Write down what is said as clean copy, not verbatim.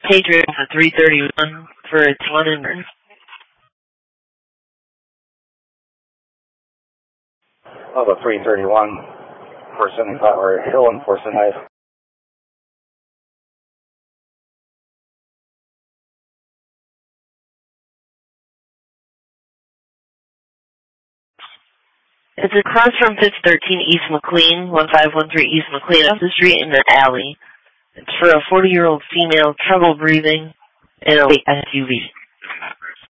Patriot for 331 for a ton and of a 331 for 75 or Hill and 475. It's across from 513 East McLean, 1513 East McLean, off the street in an alley. It's for a 40-year-old female, trouble breathing, and a SUV.